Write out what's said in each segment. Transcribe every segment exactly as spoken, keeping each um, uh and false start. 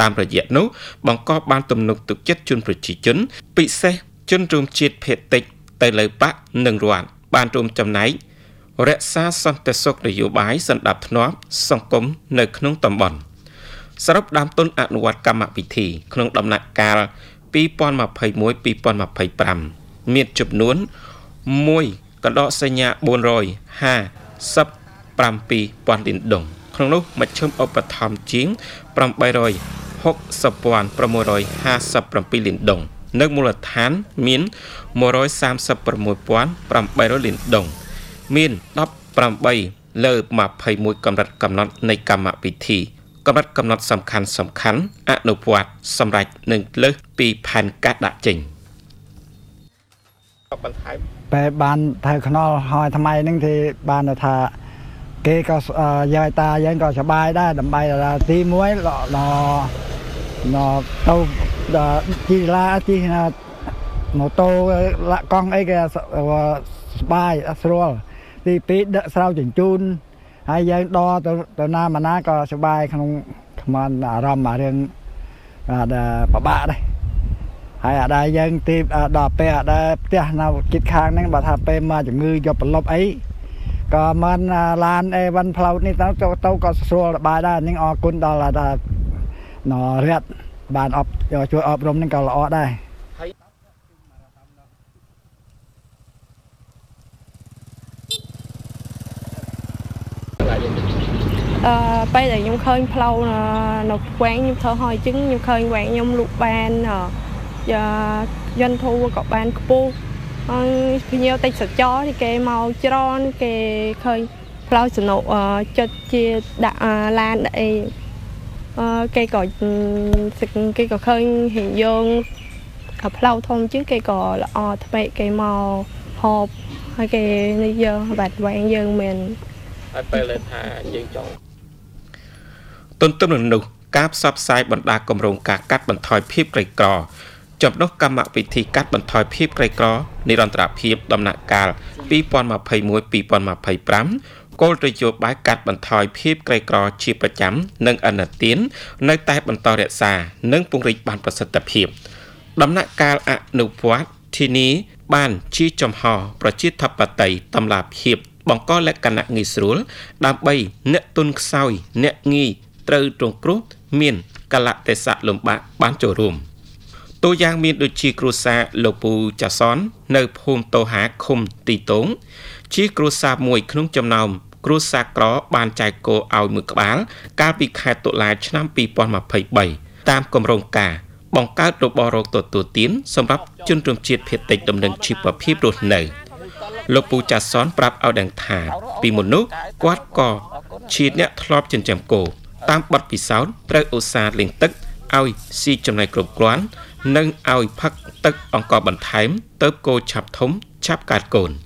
តាមរយៈនោះបង្កបានទំនុកទឹកចិត្តជនប្រជាជនពិសេសជនរួមជាតិភេទតិចទៅលើបកនិងរដ្ឋបានរួមចំណែករក្សាសន្តិសុខនយោបាយសណ្ដាប់ធ្នាប់សង្គមនៅក្នុងតំបន់សរុបដើមទុនអនុវត្តកម្មវិធីក្នុងដំណាក់កាលពីរពាន់ម្ភៃមួយ ពីរពាន់ម្ភៃប្រាំមានចំនួនមួយកណ្ដោសញ្ញាបួនរយហាសិបប្រាំពីរពាន់លានដុល្លារក្នុងនោះមជ្ឈិមឧបត្ថម្ភជាងប្រាំបីរយហុកសិបពាន់ប្រាំមួយរយហាសិបប្រាំពីរលានដុល្លារនៅមូលដ្ឋានមានមួយរយសាមសិបប្រាំមួយពាន់ប្រាំបីរយលានដុល្លារមានដប់ប្រាំបីលើម្ភៃមួយកម្រិតកំណត់នៃកម្មវិធីកម្រិតកំណត់សំខាន់សំខាន់អនុវត្តសម្រាប់នឹងលើសពីផែនការដាក់ចេញបន្ថែមបែបបានថៅខ្នល់ហើយថ្មីហ្នឹងthìបានថាគេក៏យាយតាយើងក៏សប្បាយដែរដើម្បីទីមួយណណទៅជីឡាជីម៉ូតូលាក់កង់អីគេសប្បាយស្រួលទីពីរដឹកស្រោចជញ្ជូនហើយយើងដកទៅទៅណាមកណាក៏សប្បាយក្នុងខ្មន់អារម្មណ៍រឿងពិបាកដែរហើយអាដែរយើងទីដល់ពេលអាដែរផ្ទះនៅជិតខាងហ្នឹងបើថាពេលមកជំងឺយកប្រឡប់អីក៏មិនឡានអេវ៉ាន់ផ្លូវនេះទៅទៅក៏ស្រួលសប្បាយដែរនឹងអរគុណដល់ថាណរតបានអបជួយអប់រំនឹងក៏ល្អដែរអឺពេលដែលខ្ញុំឃើញផ្លូវនៅខ្វែងខ្ញុំធ្វើហើយចឹងខ្ញុំឃើញវែងខ្ញុំលក់បានយន្តធូរក៏បានខ្ពស់ហើយភ្ញៀវតិចសចរthìគេមកច្រើនគេឃើញផ្លូវសំណុកចិត្តជាដាក់ឡានអីគេក៏គេក៏ឃើញរៀងយើងផ្លូវធំជាងគេក៏ល្អថ្មីគេមកហូបហើយគេនេះយើងបាត់វែងយើងមានហើយពេលថាយើងចង់ទន្ទឹមនឹងនោះការផ្សព្វផ្សាយបណ្ដាគម្រោងការកាត់បន្ថយភាពក្រីក្រចំណុះកម្មវិធីកាត់បន្ថយភាពក្រីក្រនិរន្តរភាពដំណាក់កាលពីរពាន់ម្ភៃមួយ ពីរពាន់ម្ភៃប្រាំគោលនយោបាយកាត់បន្ថយភាពក្រីក្រជាប្រចាំនិងអនុទាននៅតែបន្តរក្សានិងពង្រីកបានប្រសិទ្ធភាពដំណាក់កាលអនុវត្តទីនេះបានជាចំហប្រជាធិបតេយ្យតម្លាភាពបង្កលក្ខណៈងាយស្រួលដើម្បីអ្នកទុនខ្សោយអ្នកងាយត្រូវទ្រង់គ្រោះមានកលៈទេសៈលំបាកបានចូលរួមតួយ៉ាងមានដូចជាគ្រួសារលោកពូចាសននៅភូមិតូហាឃុំទីតងជាគ្រួសារមួយក្នុងចំណោមគ្រួសារក្របានចែកគោឲ្យមួយក្បាលកាលពីខែតុលាឆ្នាំពីរពាន់ម្ភៃបីតាមគម្រោងការបង្កើតរបបរោគទទួលទានសម្រាប់ជនរួមជាតិភេទតិចដំណឹងជីវភាពរស់នៅលោកពូចាសនប្រាប់ឲ្យដឹងថាពីមុននោះគាត់ក៏ជាអ្នកធ្លាប់ចិញ្ចឹមគោតាមបទពិសោធន៍ត្រូវឧស្សាហ៍លេងទឹកឲ្យស៊ីចំណីគ្រប់គ្រាន់និងឲ្យផឹកទឹកអង្ករបន្ថែមទៅគោឆាប់ធំឆាប់កើតកូន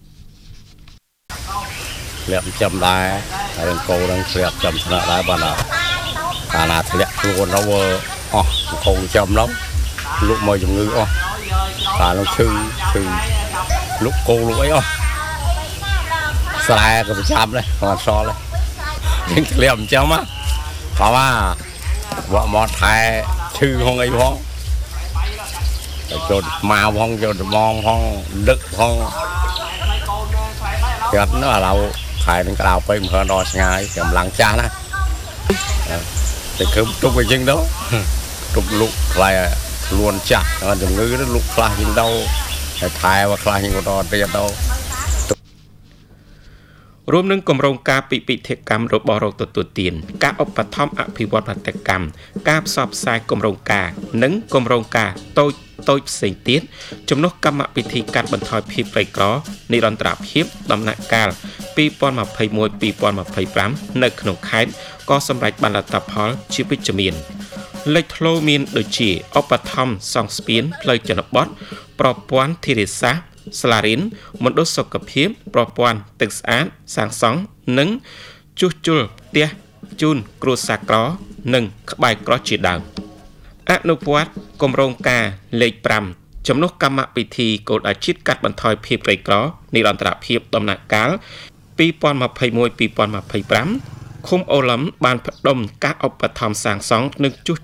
លាក់ចំដែរហើយគោនឹងស្រាប់ចំស្នាក់ដែរបានកាលណាធ្លាក់ខ្លួនទៅអស់គោចំនោះលុកមកជំងឺអស់កាលនោះឈឺឈឺលុកគោលុកអីអស់ស្រែក៏ប្រចាំដែរគាត់សល់ហ្នឹងធ្លាក់ចំណាបើថាវក់មកថែឈឺហងអីផងទៅចូលមកផងចូលត្មងផងដឹកផងគាត់នោះឥឡូវខែនឹងក្រៅពេកមិនឃើញដល់ឆ្ងាយកម្លាំងចាស់ណាតែគឺទុកអីចឹងទៅទុកលុកខ្លាយខ្លួនចាស់ជំងឺទៅលុកខ្លះចឹងទៅតែថែว่าខ្លះចឹងទៅទៀតទៅរួមនឹងគម្រោងការពិពិធកម្មរបស់រោគទទួលទានការឧបត្ថម្ភអភិវឌ្ឍនកម្មការផ្សព្វផ្សាយគម្រោងការនិងគម្រោងការតូចតូចផ្សេងទៀតចំណុះកម្មវិធីកាត់បន្ថយភាពក្រីក្រនិរន្តរភាពដំណាក់កាលពីរពាន់ម្ភៃមួយ ពីរពាន់ម្ភៃប្រាំនៅក្នុងខេត្តក៏សម្រេចបានលទ្ធផលជាវិជ្ជមានលេចធ្លោមានដូចជាឧបត្ថម្ភសង់ស្ពានផ្លូវជនបទប្រព័ន្ធធារាសាស្ត្រសាលារៀនមណ្ឌលសុខភាពប្រព័ន្ធទឹកស្អាតសាងសង់និងជួសជុលផ្ទះជូនគ្រួសារក្រនិងក្បែរក្រជាដើមអនុវត្តគម្រោងការលេខប្រាំចំណុះកម្មវិធីគោលដៅជាតិកាត់បន្ថយភាពក្រីក្រនិរន្តរភាពដំណាក់កាលពីរពាន់ម្ភៃមួយ ពីរពាន់ម្ភៃប្រាំឃុំអូឡឹមបានផ្ដុំការឧបត្ថម្ភសាងសង់និងជួស